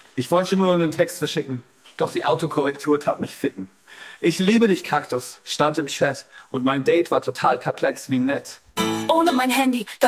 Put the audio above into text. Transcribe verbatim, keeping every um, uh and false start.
Ich wollte nur einen Text verschicken, doch die Autokorrektur tat mich ficken. Ich liebe dich, Kaktus, stand im Chat und mein Date war total perplex wie nett. Ohne mein Handy,